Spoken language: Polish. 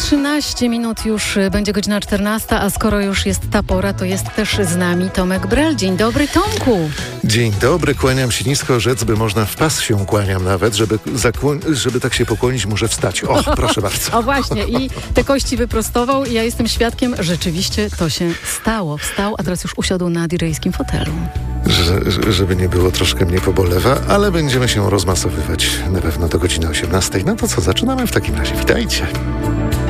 13 minut już będzie godzina 14, a skoro już jest ta pora, to jest też z nami Tomek Brel. Dzień dobry, Tomku. Dzień dobry, kłaniam się nisko, rzec by można, w pas się kłaniam nawet, żeby tak się pokłonić, muszę wstać. O, proszę bardzo. O właśnie, i te kości wyprostował i ja jestem świadkiem, rzeczywiście to się stało. Wstał, a teraz już usiadł na DJ-skim fotelu. Żeby nie było, troszkę mnie pobolewa, ale będziemy się rozmasowywać na pewno do godziny 18. No to co, zaczynamy w takim razie. Witajcie.